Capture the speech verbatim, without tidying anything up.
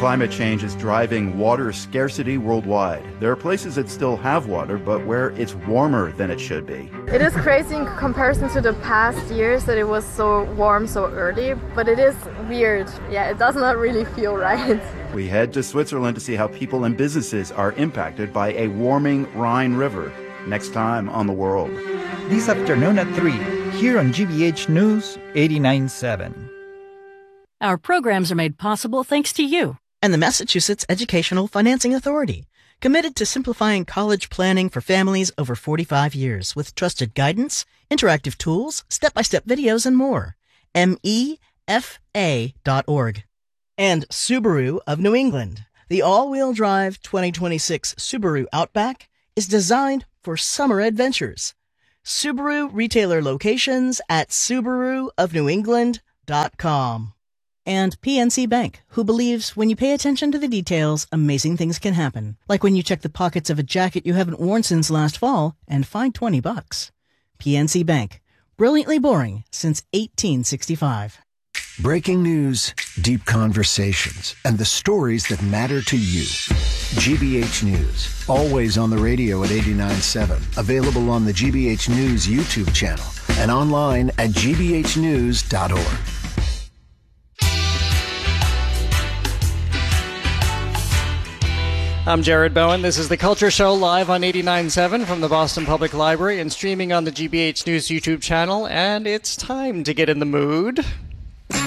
Climate change is driving water scarcity worldwide. There are places that still have water, but where it's warmer than it should be. It is crazy in comparison to the past years that it was so warm so early, but it is weird. Yeah, it does not really feel right. We head to Switzerland to see how people and businesses are impacted by a warming Rhine River. Next time on The World. This afternoon at three, here on G B H News eighty-nine point seven. Our programs are made possible thanks to you and the Massachusetts Educational Financing Authority, committed to simplifying college planning for families over forty-five years with trusted guidance, interactive tools, step-by-step videos, and more. M E F A dot org. And Subaru of New England. The all-wheel drive twenty twenty-six Subaru Outback is designed for summer adventures. Subaru retailer locations at Subaru of New England dot com. And P N C Bank, who believes when you pay attention to the details, amazing things can happen. Like when you check the pockets of a jacket you haven't worn since last fall and find twenty bucks. P N C Bank. Brilliantly boring since eighteen sixty-five. Breaking news, deep conversations, and the stories that matter to you. G B H News, always on the radio at eighty-nine point seven. Available on the G B H News YouTube channel and online at G B H news dot org. I'm Jared Bowen. This is The Culture Show live on eighty-nine point seven from the Boston Public Library and streaming on the G B H News YouTube channel. And it's time to get in the mood.